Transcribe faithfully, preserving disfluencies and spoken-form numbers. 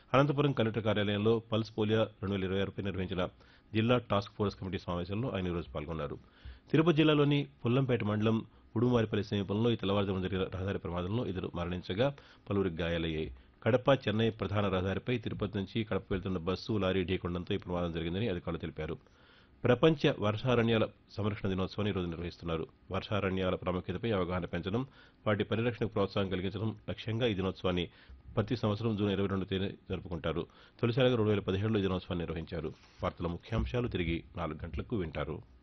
Anantapuram collector కార్యాలయంలో pulse polio రెండు వేల ఇరవై ఆరుపై నిర్వహించిన జిల్లా టాస్క్ ఫోర్స్ కమిటీ సమావేశంలో ఆయన ఈరోజు పాల్గొన్నారు. తిరుపతి జిల్లాలోని పుల్లంపేట మండలం ఉడుమవారిపల్లి సమీపంలో ఈ తెల్లవారుజామున జరిగిన రహదారి ప్రమాదంలో ఇద్దరు మరణించగా పలువురికి గాయాలయ్యాయి. కడప చెన్నై ప్రధాన రహదారిపై తిరుపతి నుంచి కడప వెళ్తున్న బస్సు లారీ ఢీకొనడంతో ఈ ప్రమాదం జరిగిందని అధికారులు తెలిపారు. ప్రపంచ వర్షారణ్యాల సంరక్షణ దినోత్సవాన్ని ఈరోజు నిర్వహిస్తున్నారు. వర్షారణ్యాల ప్రాముఖ్యతపై అవగాహన పెంచడం, వాటి పరిరక్షణకు ప్రోత్సాహం కలిగించడం లక్ష్యంగా ఈ దినోత్సవాన్ని ప్రతి సంవత్సరం జూన్ ఇరవై రెండు తేదీ జరుపుకుంటారు. తొలిసారిగా రెండు వేల పదిహేడులో ఈ దినోత్సవాన్ని నిర్వహించారు. వార్తల ముఖ్యాంశాలు తిరిగి నాలుగు గంటలకు వింటారు.